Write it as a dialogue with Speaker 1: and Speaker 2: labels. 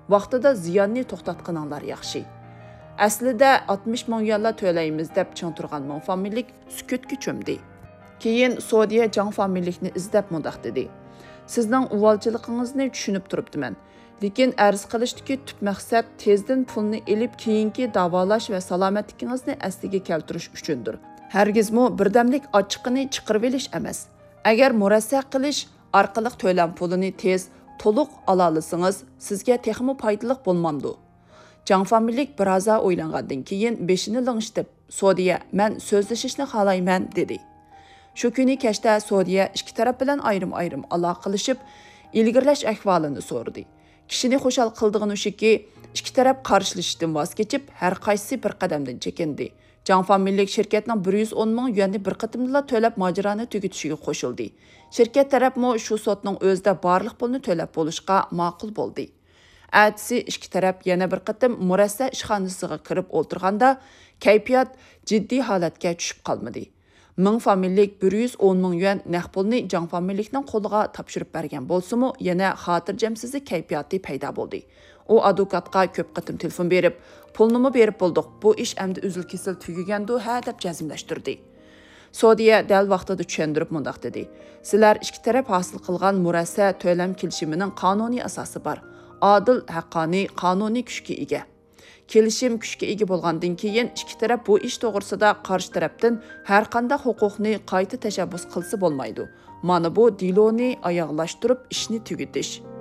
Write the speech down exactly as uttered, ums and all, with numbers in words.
Speaker 1: vaqtida ziyonni to'xtatqaninglar yaxshi. Aslida altmış ming yuanlar to'laymiz deb ching turgan Ming familiylik sukutga cho'mdi. Keyin Saudiya Jang familiylikni izlab mundaq dedi. Sizning uvalchilig'ingizni tushunib turibdiman. Lekin arz qilishdagi tub maqsad tezdan pulni elib keyingi davolash va salomatligingizni asliga keltirish uchundir. Hargizmi birdamlik ochiqini chiqarib olish emas. Agar murassa qilish orqali to'lam pulini tez, to'liq ola olsangiz, sizga texmo foydali bo'lmamdi. Jang familiylik biroz o'ylangandan keyin beshini ling'ishtirib, Saudiya, men so'zlashishni xohlayman dedi. Shu kuni kechda Saudiya ikki taraf bilan ayrim-ayrim aloqalashib, ilgirlash ahvolini so'radi. Kishini xushal qildig'ini shuki, ikki taraf qarshilashishdan voz kechib, har qaysi bir qadamdan chekindi. Jang familiylik shirkatning bir yuz o'n ming yuanni bir qatimda to'lab mojaroni tugatishiga qo'shildi. Shirkat tarafmi shu sotning o'zida barliq pulni to'lab bo'lishga ma'qul bo'ldi. Atsi ikki taraf yana bir qatim murassa ishxonasiga kirib o'tirganda, kayfiyat jiddiy holatga tushib qolmadi. Ming familiylik bir yuz o'n ming yuan naq pulni Jang familiylikning qo'liga topshirib bergan bo'lsa-mu, yana xotirjamsizlik kayfiyati paydo bo'ldi. U advokatga ko'p qatim telefon berib, pulni berib bo'ldik. Bu ish endi uzil-kesil tugagandu ha deb jazmlashtirdi. Saudiya dal vaqtida tushuntirib mundaq dedi. Sizlar ikki taraf hosil qilgan murassa to'lam kelishimining qonuniy asosi bor. Adil, haqqoniy, qonuniy kuchga ega. Kelishim kuchga ega bo'lgandan keyin ikki taraf bu ish to'g'risida qarshi tarafdan har qanday huquqni qayta tashabbus qilsa bo'lmaydi. Mana bu diloni oyoqlashtirib ishni tugatish.